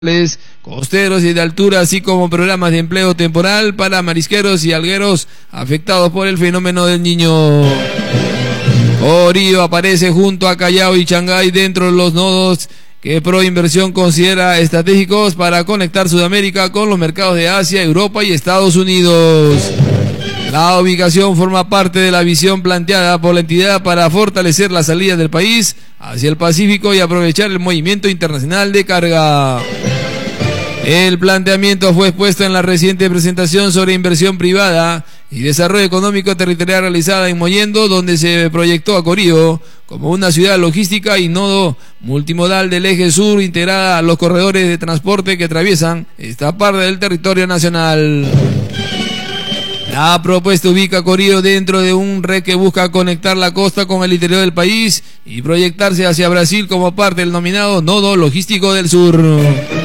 costeros y de altura, así como programas de empleo temporal para marisqueros y algueros afectados por el fenómeno del Niño. Corío aparece junto a Callao y Shanghái dentro de los nodos que Proinversión considera estratégicos para conectar Sudamérica con los mercados de Asia, Europa y Estados Unidos. La ubicación forma parte de la visión planteada por la entidad para fortalecer la salida del país hacia el Pacífico y aprovechar el movimiento internacional de carga. El planteamiento fue expuesto en la reciente presentación sobre inversión privada y desarrollo económico territorial realizada en Mollendo, donde se proyectó a Corío como una ciudad logística y nodo multimodal del eje sur, integrada a los corredores de transporte que atraviesan esta parte del territorio nacional. La propuesta ubica a Corío dentro de un red que busca conectar la costa con el interior del país y proyectarse hacia Brasil como parte del nominado Nodo Logístico del Sur.